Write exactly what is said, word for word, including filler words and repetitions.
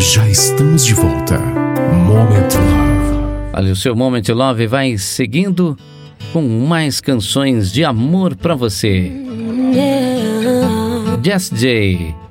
Já estamos de volta. Moment Love. Olha, o seu Moment Love vai seguindo com mais canções de amor pra você. Jess J,